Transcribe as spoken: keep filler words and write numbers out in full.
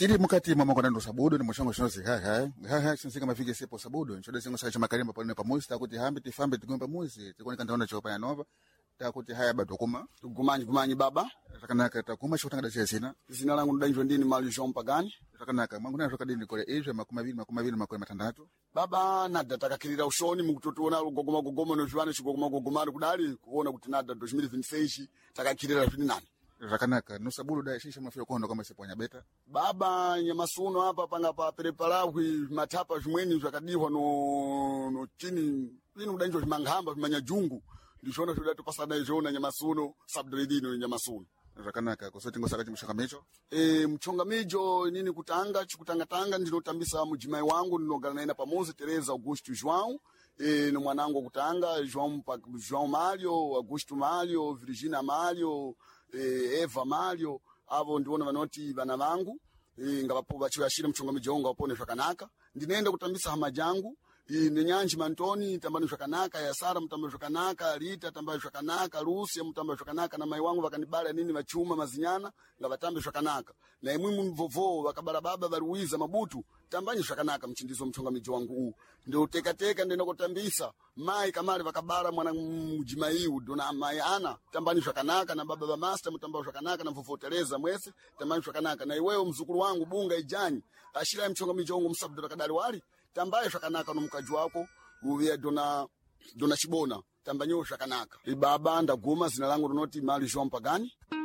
tiri mukati mwa mangona ndo sabudo ni mushongo shozi ha ha ha ha sinzika mafike sepo sabudo nchoda zingo sa chama karimba pone pamuzi takuti hambe tifambe tigomba muzi tikoni kandaona chopa ya nova takuti haya badokuma tugumanyi gumanyi baba takanaka takuma shotanga dacha sina zina langu ndainjwa ndini mali Jean Pagani takanaka mangona shoka dini kole eje makumi abiri makumi abiri makumi matandatu baba nada takakirira ushoni mukutotuona gogoma gogoma no jwana chigogoma gogoma kudali kuona kuti nada do twenty twenty-six takakirira zvini nani rakanaka no sabudo da shisha mafio kondo kama seponya beta baba nyamasuno hapa panga pa preparawi matapa zvimweni zvakadiwa no no chini ino kudanjwa zvimangamba zvimanyajungu ndishona zvoda topasana izvona nyamasuno subdredino nyamasuno rakanaka kusoti ngosaka chimushangamicho e mchongamijo nini kutanga chikutanga tanga ndinotambisa mujimai wangu ndinogala naye pamozi Teresa Augusto João e no mwanangu kutanga João João Mário Augusto Mário Virginia Mário e Eva Mário avo ndiona vanoti vana vangu e ngapapo vachiwashira mchongamijo wangu apone zvakanaka ndinenda kutambisa hama jangu ine nyanji mantoni tambani zvakanaka ya Sara mtamba zvakanaka Rita tamba zvakanaka Lucia mtamba zvakanaka na mai wangu vakanibala nini vachuma mazinyana ngavatambe zvakanaka na imwe mvovo vakabala baba varuiza mabutu tambani zvakanaka mchindizo mchongamijo wangu huu ndio teka teka ndenda kutambisa mai kamari vakabala mwana mjimaiu dona mai ana tambani zvakanaka na baba ba master mtamba zvakanaka na mvovo Teresa mwese tambani zvakanaka na iwewe mzukuru wangu bunga ijanyi ashira mchongamijo wangu msabdo kadali wali tambaye zvakanaka no mukaji wako uya dona dona chibona tambanyo zvakanaka ibaba ndaguma zina langu rinoti mali Jean Pagani.